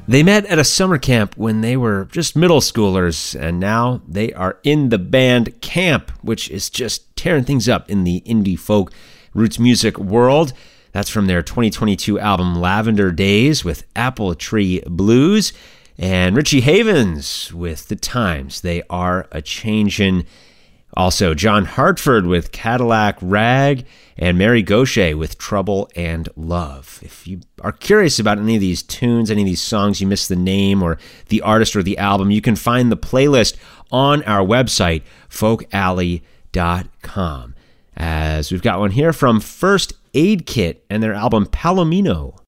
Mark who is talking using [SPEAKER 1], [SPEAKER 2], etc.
[SPEAKER 1] They met at a summer camp when they were just middle schoolers, and now they are in the band Camp, which is just tearing things up in the indie folk roots music world. That's from their 2022 album Lavender Days with Apple Tree Blues, and Richie Havens with The Times They Are A-Changin'. Also, John Hartford with Cadillac Rag, and Mary Gaucher with Trouble and Love. If you are curious about any of these tunes, any of these songs, you missed the name or the artist or the album, you can find the playlist on our website, folkalley.com. As we've got one here from First Aid Kit and their album Palomino.